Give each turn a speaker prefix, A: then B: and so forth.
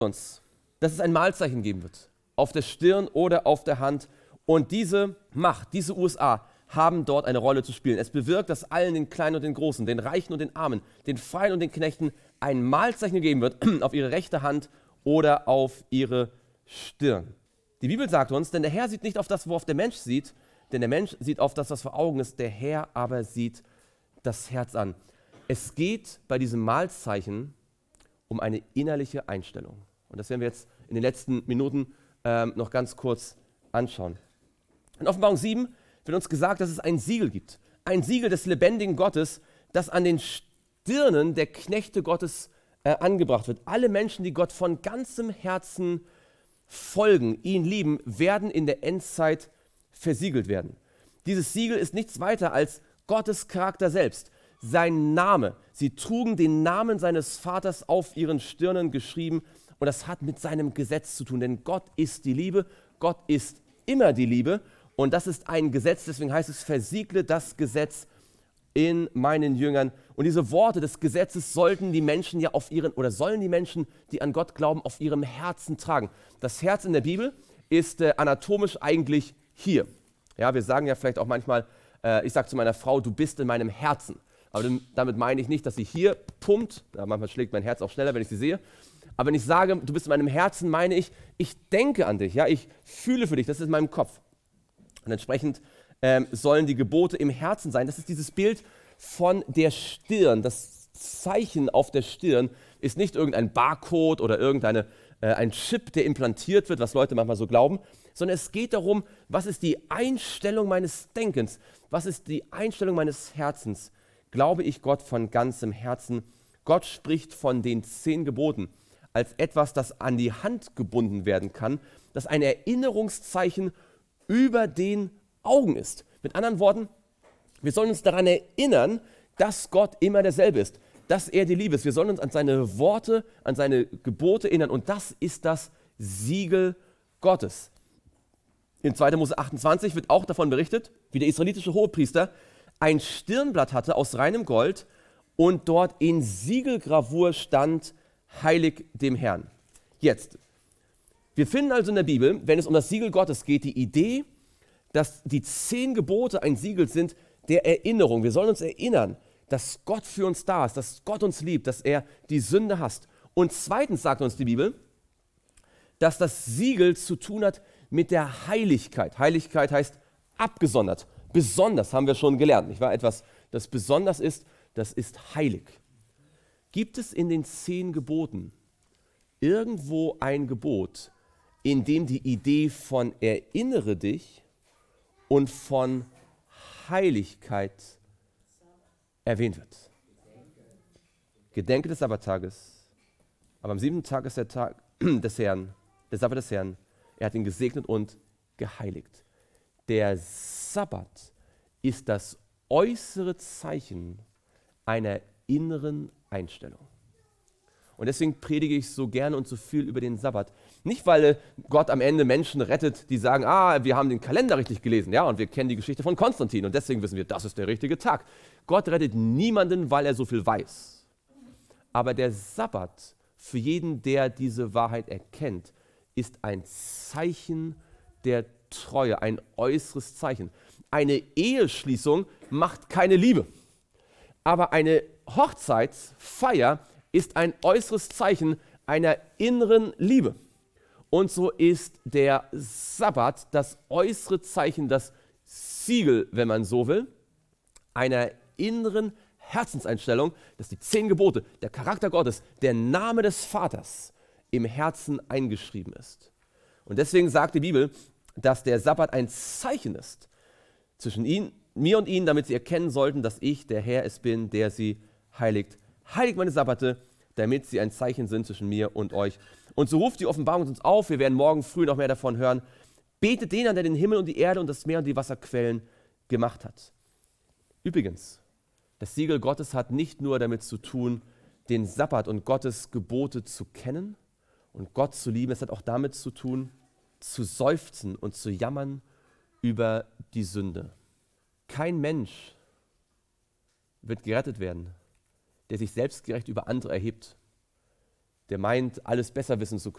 A: uns, dass es ein Malzeichen geben wird, auf der Stirn oder auf der Hand. Und diese Macht, diese USA, haben dort eine Rolle zu spielen. Es bewirkt, dass allen, den Kleinen und den Großen, den Reichen und den Armen, den Freien und den Knechten ein Malzeichen gegeben wird auf ihre rechte Hand oder auf ihre Stirn. Die Bibel sagt uns, denn der Herr sieht nicht auf das, worauf der Mensch sieht, denn der Mensch sieht auf das, was vor Augen ist, der Herr aber sieht das Herz an. Es geht bei diesem Malzeichen um eine innerliche Einstellung. Und das werden wir jetzt in den letzten Minuten noch ganz kurz anschauen. In Offenbarung 7 wird uns gesagt, dass es ein Siegel gibt. Ein Siegel des lebendigen Gottes, das an den Stirnen der Knechte Gottes angebracht wird. Alle Menschen, die Gott von ganzem Herzen folgen, ihn lieben, werden in der Endzeit versiegelt werden. Dieses Siegel ist nichts weiter als Gottes Charakter selbst. Sein Name. Sie trugen den Namen seines Vaters auf ihren Stirnen geschrieben und das hat mit seinem Gesetz zu tun, denn Gott ist die Liebe, Gott ist immer die Liebe und das ist ein Gesetz, deswegen heißt es, versiegle das Gesetz in meinen Jüngern. Und diese Worte des Gesetzes sollten die Menschen ja auf ihren, oder sollen die Menschen, die an Gott glauben, auf ihrem Herzen tragen. Das Herz in der Bibel ist anatomisch eigentlich hier. Ja, wir sagen ja vielleicht auch manchmal, ich sage zu meiner Frau, du bist in meinem Herzen. Aber damit meine ich nicht, dass sie hier pumpt. Ja, manchmal schlägt mein Herz auch schneller, wenn ich sie sehe. Aber wenn ich sage, du bist in meinem Herzen, meine ich, ich denke an dich, ja, ich fühle für dich, das ist in meinem Kopf. Und entsprechend sollen die Gebote im Herzen sein. Das ist dieses Bild von der Stirn. Das Zeichen auf der Stirn ist nicht irgendein Barcode oder ein Chip, der implantiert wird, was Leute manchmal so glauben, sondern es geht darum, was ist die Einstellung meines Denkens, was ist die Einstellung meines Herzens. Glaube ich Gott von ganzem Herzen? Gott spricht von den 10 Geboten als etwas, das an die Hand gebunden werden kann, das ein Erinnerungszeichen über den Augen ist. Mit anderen Worten, wir sollen uns daran erinnern, dass Gott immer derselbe ist, dass er die Liebe ist. Wir sollen uns an seine Worte, an seine Gebote erinnern und das ist das Siegel Gottes. In 2. Mose 28 wird auch davon berichtet, wie der israelitische Hohepriester ein Stirnblatt hatte aus reinem Gold und dort in Siegelgravur stand, heilig dem Herrn. Jetzt, wir finden also in der Bibel, wenn es um das Siegel Gottes geht, die Idee, dass die 10 Gebote ein Siegel sind der Erinnerung. Wir sollen uns erinnern, dass Gott für uns da ist, dass Gott uns liebt, dass er die Sünde hasst. Und zweitens sagt uns die Bibel, dass das Siegel zu tun hat mit der Heiligkeit. Heiligkeit heißt abgesondert. Besonders haben wir schon gelernt, nicht wahr? Etwas, das besonders ist, das ist heilig. Gibt es in den 10 Geboten irgendwo ein Gebot, in dem die Idee von erinnere dich und von Heiligkeit erwähnt wird? Gedenke des Sabbattages, aber am 7. Tag ist der Tag des Herrn, der Sabbat des Herrn. Er hat ihn gesegnet und geheiligt. Der Sabbat ist das äußere Zeichen einer inneren Einstellung. Und deswegen predige ich so gerne und so viel über den Sabbat. Nicht, weil Gott am Ende Menschen rettet, die sagen, wir haben den Kalender richtig gelesen, ja, und wir kennen die Geschichte von Konstantin und deswegen wissen wir, das ist der richtige Tag. Gott rettet niemanden, weil er so viel weiß. Aber der Sabbat, für jeden, der diese Wahrheit erkennt, ist ein Zeichen der Treue, ein äußeres Zeichen. Eine Eheschließung macht keine Liebe. Aber eine Hochzeitsfeier ist ein äußeres Zeichen einer inneren Liebe. Und so ist der Sabbat das äußere Zeichen, das Siegel, wenn man so will, einer inneren Herzenseinstellung, dass die 10 Gebote, der Charakter Gottes, der Name des Vaters im Herzen eingeschrieben ist. Und deswegen sagt die Bibel, dass der Sabbat ein Zeichen ist zwischen mir und ihnen, damit sie erkennen sollten, dass ich der Herr es bin, der sie heiligt. Heiligt meine Sabbate, damit sie ein Zeichen sind zwischen mir und euch. Und so ruft die Offenbarung uns auf, wir werden morgen früh noch mehr davon hören. Betet den an, der den Himmel und die Erde und das Meer und die Wasserquellen gemacht hat. Übrigens, das Siegel Gottes hat nicht nur damit zu tun, den Sabbat und Gottes Gebote zu kennen und Gott zu lieben, es hat auch damit zu tun, zu seufzen und zu jammern über die Sünde. Kein Mensch wird gerettet werden, der sich selbstgerecht über andere erhebt, der meint, alles besser wissen zu können.